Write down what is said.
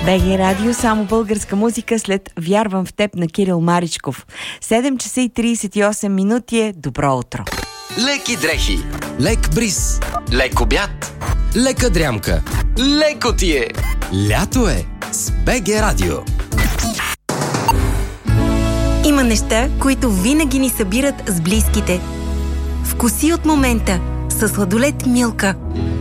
БГ Радио, само българска музика след "Вярвам в теб" на Кирил Маричков. 7 часа и 38 минути е. Добро утро. Леки дрехи, лек бриз, лек обяд, лека дрямка, леко ти е. Лято е с БГ Радио. Има неща, които винаги ни събират с близките. Вкуси от момента със сладолед Милка.